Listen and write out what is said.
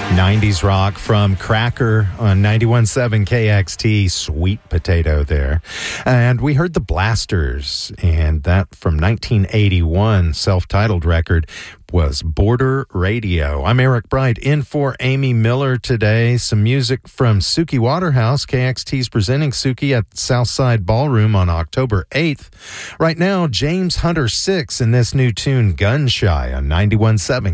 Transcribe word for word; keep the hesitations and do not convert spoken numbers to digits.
nineties rock from Cracker on ninety-one point seven K X T, Sweet Potato there. And we heard the Blasters, and that from nineteen eighty-one, self-titled record was Border Radio. I'm Eric Bright, in for Amy Miller today. Some music from Suki Waterhouse. K X T's presenting Suki at Southside Ballroom on October eighth. Right now, James Hunter six in this new tune, Gun Shy, on ninety-one point seven